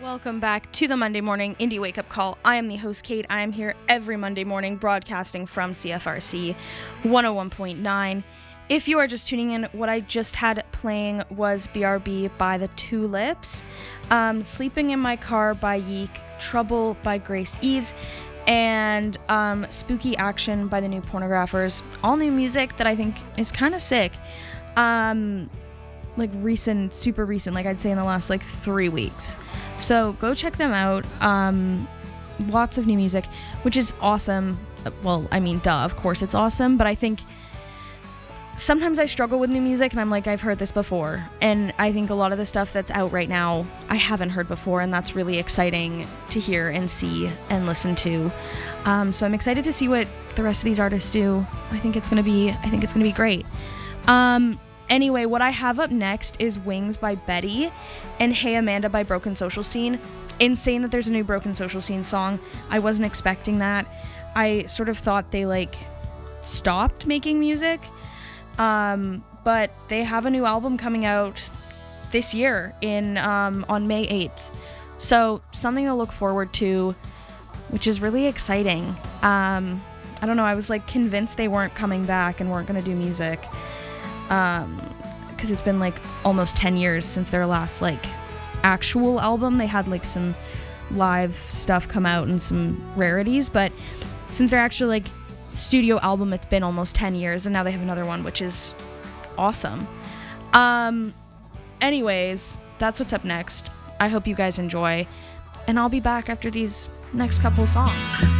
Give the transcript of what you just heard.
Welcome back to the Monday Morning Indie Wake Up Call. I am the host, Kate. I am here every Monday morning broadcasting from CFRC 101.9. If you are just tuning in, what I just had playing was BRB by the Tulips, Sleeping in My Car by Yeek, Trouble by Grace Eves, and Spooky Action by the New Pornographers. All new music that I think is kind of sick. Super recent, like I'd say in the last 3 weeks. So go check them out. Lots of new music, which is awesome. Well, I mean, duh, of course it's awesome, but I think sometimes I struggle with new music and I'm like, I've heard this before. And I think a lot of the stuff that's out right now, I haven't heard before, and that's really exciting to hear and see and listen to. So I'm excited to see what the rest of these artists do. I think it's gonna be great. Anyway, what I have up next is Wings by Betty and Hey Amanda by Broken Social Scene. Insane that there's a new Broken Social Scene song. I wasn't expecting that. I sort of thought they stopped making music. But they have a new album coming out this year on May 8th. So something to look forward to, which is really exciting. I don't know, I was convinced they weren't coming back and weren't going to do music. Because it's been almost 10 years since their last actual album. They had some live stuff come out and some rarities, but since their actual studio album, it's been almost 10 years, and now they have another one, which is awesome. Anyways, that's what's up next. I hope you guys enjoy, and I'll be back after these next couple songs.